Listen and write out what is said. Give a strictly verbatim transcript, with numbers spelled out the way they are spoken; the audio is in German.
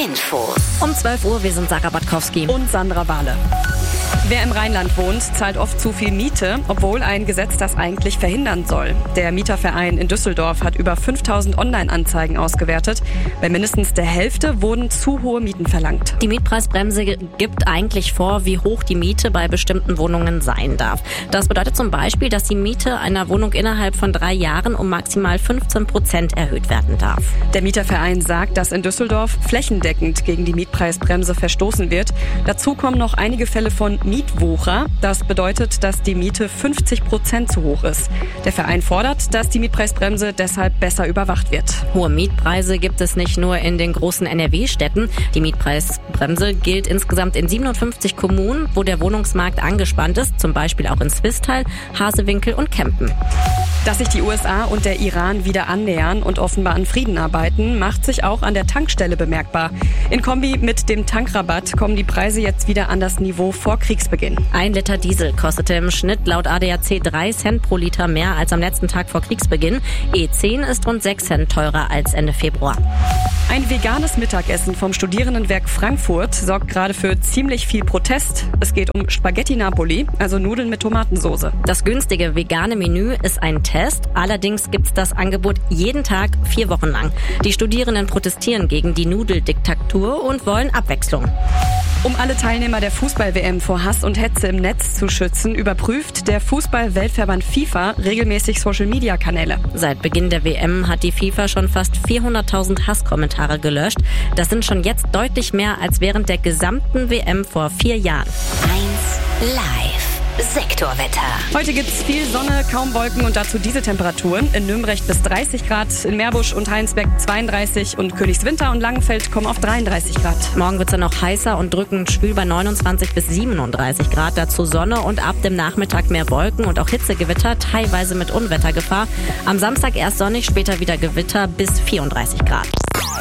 Infos. Um zwölf Uhr, wir sind Sarah Batkowski und Sandra Bahle. Wer im Rheinland wohnt, zahlt oft zu viel Miete, obwohl ein Gesetz das eigentlich verhindern soll. Der Mieterverein in Düsseldorf hat über fünftausend Online-Anzeigen ausgewertet. Bei mindestens der Hälfte wurden zu hohe Mieten verlangt. Die Mietpreisbremse gibt eigentlich vor, wie hoch die Miete bei bestimmten Wohnungen sein darf. Das bedeutet zum Beispiel, dass die Miete einer Wohnung innerhalb von drei Jahren um maximal fünfzehn Prozent erhöht werden darf. Der Mieterverein sagt, dass in Düsseldorf flächendeckend gegen die Mietpreisbremse verstoßen wird. Dazu kommen noch einige Fälle von Mietwucher. Das bedeutet, dass die Miete fünfzig Prozent zu hoch ist. Der Verein fordert, dass die Mietpreisbremse deshalb besser überwacht wird. Hohe Mietpreise gibt es nicht nur in den großen N R W-Städten. Die Mietpreisbremse gilt insgesamt in siebenundfünfzig Kommunen, wo der Wohnungsmarkt angespannt ist, zum Beispiel auch in Swisttal, Hasewinkel und Kempen. Dass sich die U S A und der Iran wieder annähern und offenbar an Frieden arbeiten, macht sich auch an der Tankstelle bemerkbar. In Kombi mit dem Tankrabatt kommen die Preise jetzt wieder an das Niveau vor Kriegsbeginn. Ein Liter Diesel kostete im Schnitt laut A D A C drei Cent pro Liter mehr als am letzten Tag vor Kriegsbeginn. E zehn ist rund sechs Cent teurer als Ende Februar. Ein veganes Mittagessen vom Studierendenwerk Frankfurt sorgt gerade für ziemlich viel Protest. Es geht um Spaghetti Napoli, also Nudeln mit Tomatensauce. Das günstige vegane Menü ist ein Test. Allerdings gibt's das Angebot jeden Tag, vier Wochen lang. Die Studierenden protestieren gegen die Nudeldiktatur und wollen Abwechslung. Um alle Teilnehmer der Fußball-W M vor Hass und Hetze im Netz zu schützen, überprüft der Fußball-Weltverband FIFA regelmäßig Social-Media-Kanäle. Seit Beginn der W M hat die FIFA schon fast vierhunderttausend Hasskommentare gelöscht. Das sind schon jetzt deutlich mehr als während der gesamten W M vor vier Jahren. eins live. Sektorwetter. Heute gibt's viel Sonne, kaum Wolken und dazu diese Temperaturen. In Nürnberg bis dreißig Grad, in Meerbusch und Heinsberg zweiunddreißig und Königswinter und Langenfeld kommen auf dreiunddreißig Grad. Morgen wird's dann noch heißer und drückend schwül bei neunundzwanzig bis siebenunddreißig Grad. Dazu Sonne und ab dem Nachmittag mehr Wolken und auch Hitzegewitter, teilweise mit Unwettergefahr. Am Samstag erst sonnig, später wieder Gewitter bis vierunddreißig Grad.